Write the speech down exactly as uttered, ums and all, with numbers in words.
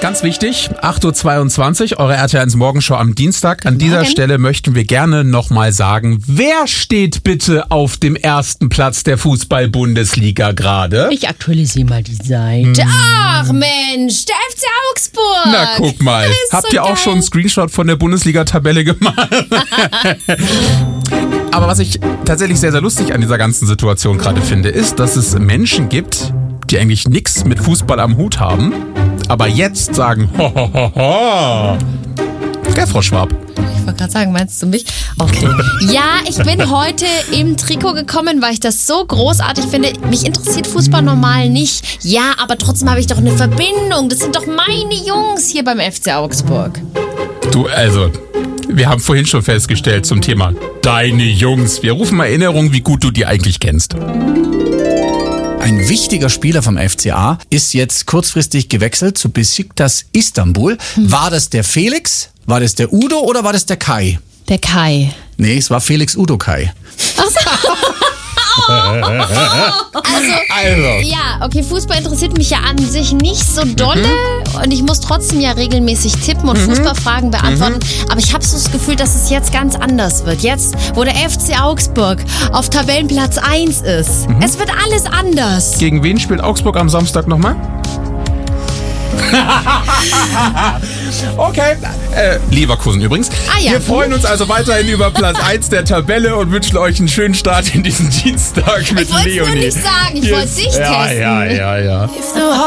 ganz wichtig, acht Uhr zweiundzwanzig, eure R T L eins Morgenshow am Dienstag. An dieser Morgen. Stelle möchten wir gerne nochmal sagen, wer steht bitte auf dem ersten Platz der Fußball-Bundesliga gerade? Ich aktualisiere mal die Seite. Hm. Ach Mensch, der F C Augsburg. Na guck mal, habt so ihr auch geil. schon einen Screenshot von der Bundesliga-Tabelle gemacht? Aber was ich tatsächlich sehr, sehr lustig an dieser ganzen Situation gerade finde, ist, dass es Menschen gibt, die eigentlich nichts mit Fußball am Hut haben, aber jetzt sagen, ho, ho, ho, ho. Gell, Frau Schwab? Ich wollte gerade sagen, meinst du mich? Okay. Ja, ich bin heute im Trikot gekommen, weil ich das so großartig finde. Mich interessiert Fußball normal nicht. Ja, aber trotzdem habe ich doch eine Verbindung. Das sind doch meine Jungs hier beim F C Augsburg. Du, also, wir haben vorhin schon festgestellt zum Thema deine Jungs. Wir rufen mal Erinnerung, wie gut du die eigentlich kennst. Ein wichtiger Spieler vom F C A ist jetzt kurzfristig gewechselt zu Besiktas Istanbul. Hm. War das der Felix, war das der Udo oder war das der Kai? Der Kai. Nee, es war Felix Udo Kai. Ach so. Also, Also. ja, okay, Fußball interessiert mich ja an sich nicht so dolle mhm. und ich muss trotzdem ja regelmäßig tippen und mhm. Fußballfragen beantworten, mhm. aber ich habe so das Gefühl, dass es jetzt ganz anders wird. Jetzt, wo der F C Augsburg auf Tabellenplatz eins ist. Mhm. Es wird alles anders. Gegen wen spielt Augsburg am Samstag nochmal? Okay, äh, Leverkusen übrigens. Ah, ja. Wir freuen uns also weiterhin über Platz eins der Tabelle und wünschen euch einen schönen Start in diesen Dienstag mit Ich wollte es nur Leonie. nicht sagen, ich wollte dich ja, testen. Ja, ja, ja, ja.